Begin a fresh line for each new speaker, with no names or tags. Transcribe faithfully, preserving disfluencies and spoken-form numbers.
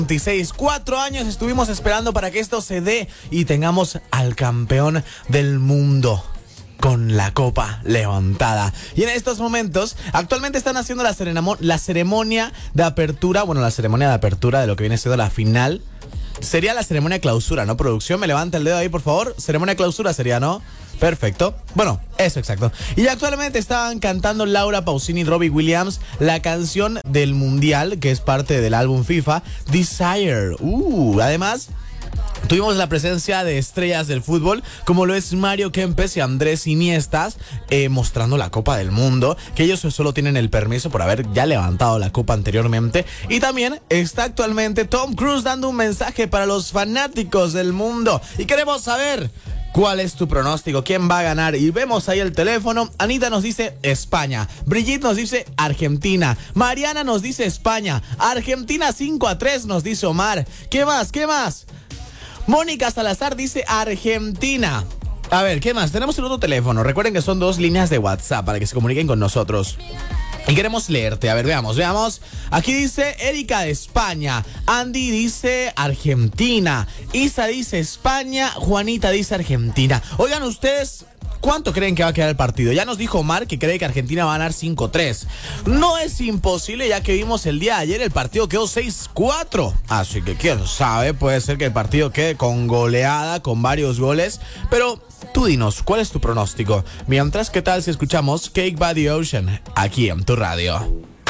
veintiséis. Cuatro años estuvimos esperando para que esto se dé y tengamos al campeón del mundo con la copa levantada. Y en estos momentos, actualmente están haciendo la, cerenamo- la ceremonia de apertura, bueno, la ceremonia de apertura de lo que viene siendo la final. Sería la ceremonia de clausura, ¿no? Producción, me levanta el dedo ahí, por favor. Ceremonia de clausura sería, ¿no? Perfecto. Bueno, eso exacto. Y actualmente estaban cantando Laura Pausini y Robbie Williams la canción del Mundial, que es parte del álbum FIFA, Desire. Uh, además, tuvimos la presencia de estrellas del fútbol, como lo es Mario Kempes y Andrés Iniestas, eh, mostrando la Copa del Mundo, que ellos solo tienen el permiso por haber ya levantado la Copa anteriormente. Y también está actualmente Tom Cruise dando un mensaje para los fanáticos del mundo. Y queremos saber, ¿cuál es tu pronóstico? ¿Quién va a ganar? Y vemos ahí el teléfono. Anita nos dice España. Brigitte nos dice Argentina. Mariana nos dice España. Argentina cinco a tres nos dice Omar. ¿Qué más? ¿Qué más? Mónica Salazar dice Argentina. A ver, ¿qué más? Tenemos el otro teléfono. Recuerden que son dos líneas de WhatsApp para que se comuniquen con nosotros. Y queremos leerte. A ver, veamos, veamos. Aquí dice Erika de España. Andy dice Argentina. Isa dice España. Juanita dice Argentina. Oigan ustedes, ¿cuánto creen que va a quedar el partido? Ya nos dijo Omar que cree que Argentina va a ganar cinco tres. No es imposible, ya que vimos el día de ayer el partido quedó seis cuatro. Así que quién sabe, puede ser que el partido quede con goleada, con varios goles. Pero tú dinos, ¿cuál es tu pronóstico? Mientras, ¿qué tal si escuchamos Cake by the Ocean aquí en tu radio?